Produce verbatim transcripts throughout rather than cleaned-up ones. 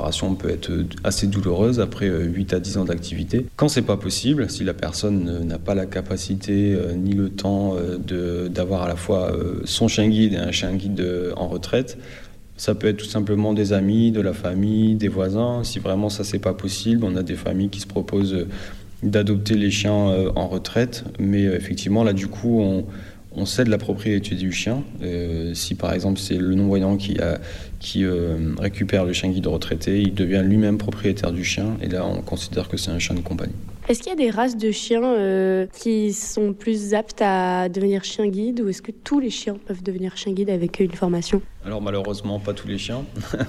récupération peut être assez douloureuse après huit à dix ans d'activité. Quand c'est pas possible, si la personne n'a pas la capacité euh, ni le temps euh, de, d'avoir à la fois euh, son chien guide et un chien guide euh, en retraite, ça peut être tout simplement des amis, de la famille, des voisins. Si vraiment ça c'est pas possible, on a des familles qui se proposent euh, d'adopter les chiens euh, en retraite, mais euh, effectivement là du coup on On cède la propriété du chien. Euh, si par exemple c'est le non-voyant qui, a, qui euh, récupère le chien guide retraité, il devient lui-même propriétaire du chien et là on considère que c'est un chien de compagnie. Est-ce qu'il y a des races de chiens euh, qui sont plus aptes à devenir chien guide ou est-ce que tous les chiens peuvent devenir chien guide avec une formation ? Alors malheureusement pas tous les chiens.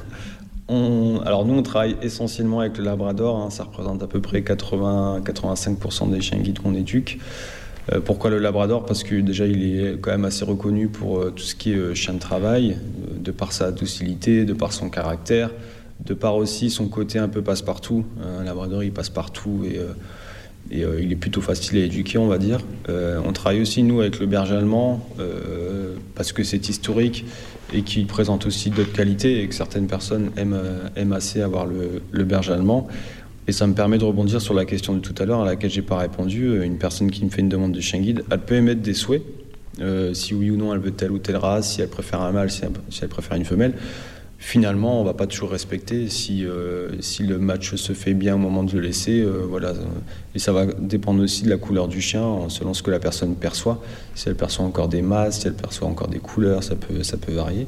on, alors nous on travaille essentiellement avec le labrador, hein, ça représente à peu près quatre-vingts à quatre-vingt-cinq pour cent des chiens guides qu'on éduque. Euh, pourquoi le labrador ? Parce que déjà il est quand même assez reconnu pour euh, tout ce qui est euh, chien de travail, euh, de par sa docilité, de par son caractère, de par aussi son côté un peu passe-partout. Un labrador il passe partout et, euh, et euh, il est plutôt facile à éduquer on va dire. Euh, on travaille aussi nous avec le berger allemand euh, parce que c'est historique et qu'il présente aussi d'autres qualités et que certaines personnes aiment, euh, aiment assez avoir le, le berger allemand. Et ça me permet de rebondir sur la question de tout à l'heure à laquelle je n'ai pas répondu. Une personne qui me fait une demande de chien guide, elle peut émettre des souhaits, euh, si oui ou non elle veut telle ou telle race, si elle préfère un mâle, si elle, si elle préfère une femelle. Finalement, on ne va pas toujours respecter si, euh, si le match se fait bien au moment de le laisser. Euh, voilà. Et ça va dépendre aussi de la couleur du chien, selon ce que la personne perçoit. Si elle perçoit encore des masses, si elle perçoit encore des couleurs, ça peut, ça peut varier.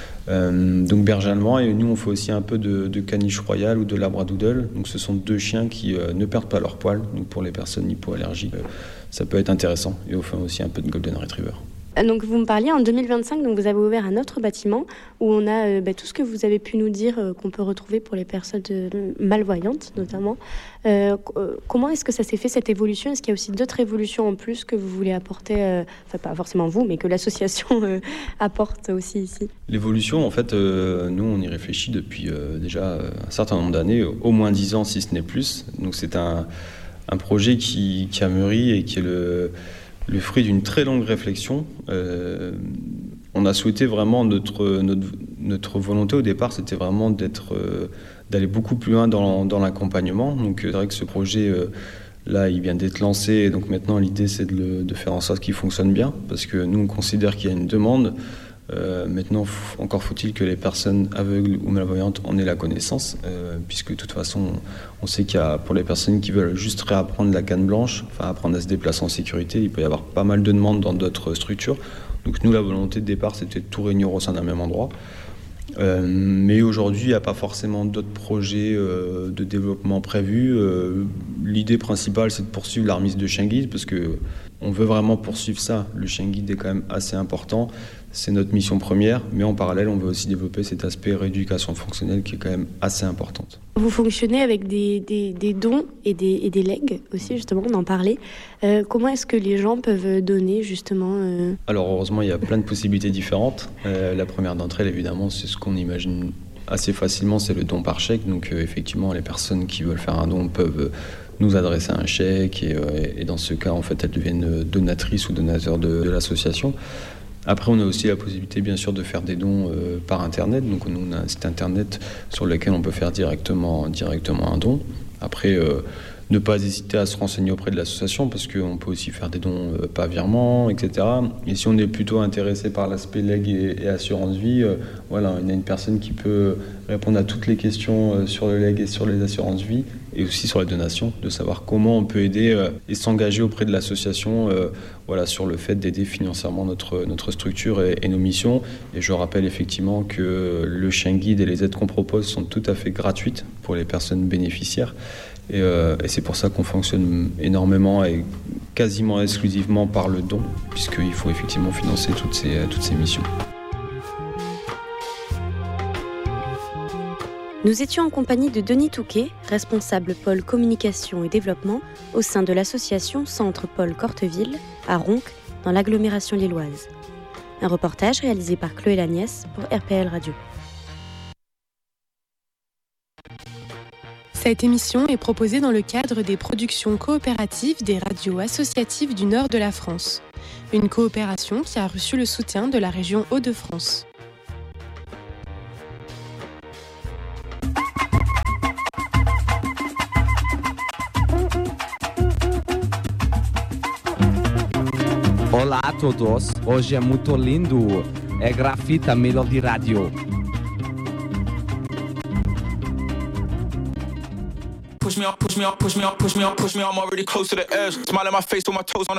Euh, donc berger allemand et nous on fait aussi un peu de, de caniche royal ou de labradoodle. Donc ce sont deux chiens qui euh, ne perdent pas leur poil. Donc pour les personnes hypoallergiques, euh, ça peut être intéressant. Et on fait aussi un peu de golden retriever. Donc vous me parliez en deux mille vingt-cinq, donc vous avez ouvert un autre bâtiment où on a euh, bah, tout ce que vous avez pu nous dire euh, qu'on peut retrouver pour les personnes euh, malvoyantes notamment. Euh, euh, comment est-ce que ça s'est fait cette évolution ? Est-ce qu'il y a aussi d'autres évolutions en plus que vous voulez apporter, euh, enfin pas forcément vous, mais que l'association euh, apporte aussi ici ? L'évolution, en fait, euh, nous on y réfléchit depuis euh, déjà un certain nombre d'années, au moins dix ans si ce n'est plus. Donc c'est un, un projet qui, qui a mûri et qui est le... le fruit d'une très longue réflexion. Euh, on a souhaité vraiment, notre, notre, notre volonté au départ, c'était vraiment d'être, euh, d'aller beaucoup plus loin dans, dans l'accompagnement. Donc c'est vrai que ce projet, euh, là, il vient d'être lancé. Et donc maintenant, l'idée, c'est de, le, de faire en sorte qu'il fonctionne bien. Parce que nous, on considère qu'il y a une demande. Euh, maintenant, f- encore faut-il que les personnes aveugles ou malvoyantes en aient la connaissance, euh, puisque de toute façon, on sait qu'il y a, pour les personnes qui veulent juste réapprendre la canne blanche, enfin apprendre à se déplacer en sécurité, il peut y avoir pas mal de demandes dans d'autres structures. Donc nous, la volonté de départ, c'était de tout réunir au sein d'un même endroit. Euh, mais aujourd'hui, il n'y a pas forcément d'autres projets euh, de développement prévus. Euh, l'idée principale, c'est de poursuivre la remise de chien guide, parce que on veut vraiment poursuivre ça. Le chien guide est quand même assez important. C'est notre mission première, mais en parallèle, on veut aussi développer cet aspect rééducation fonctionnelle qui est quand même assez importante. Vous fonctionnez avec des, des, des dons et des, et des legs aussi, justement, on en parlait. Euh, comment est-ce que les gens peuvent donner, justement euh... Alors, heureusement, il y a plein de possibilités différentes. Euh, la première d'entre elles, évidemment, c'est ce qu'on imagine assez facilement, c'est le don par chèque. Donc, euh, effectivement, les personnes qui veulent faire un don peuvent nous adresser un chèque et, euh, et dans ce cas, en fait, elles deviennent donatrices ou donateurs de, de l'association. Après, on a aussi la possibilité, bien sûr, de faire des dons euh, par Internet. Donc, on a un site Internet sur lequel on peut faire directement, directement un don. Après, euh, ne pas hésiter à se renseigner auprès de l'association parce qu'on peut aussi faire des dons euh, par virement, et cetera. Et si on est plutôt intéressé par l'aspect leg et, et assurance vie, euh, voilà, il y a une personne qui peut répondre à toutes les questions euh, sur le leg et sur les assurances vie et aussi sur la donation, de savoir comment on peut aider euh, et s'engager auprès de l'association euh, voilà, sur le fait d'aider financièrement notre, notre structure et, et nos missions. Et je rappelle effectivement que le chien guide et les aides qu'on propose sont tout à fait gratuites pour les personnes bénéficiaires. Et, euh, et c'est pour ça qu'on fonctionne énormément et quasiment exclusivement par le don, puisqu'il faut effectivement financer toutes ces, toutes ces missions. Nous étions en compagnie de Denis Touquet, responsable pôle communication et développement au sein de l'association Centre Paul Corteville à Ronques, dans l'agglomération lilloise. Un reportage réalisé par Chloé Lagnès pour R P L Radio. Cette émission est proposée dans le cadre des productions coopératives des radios associatives du nord de la France. Une coopération qui a reçu le soutien de la région Hauts-de-France. Olá a todos, hoje é muito lindo. É Grafita Melody Radio. Push me up, push me up, push me up, push me up, push me up. I'm already close to the edge. Smile on my face with my toes on the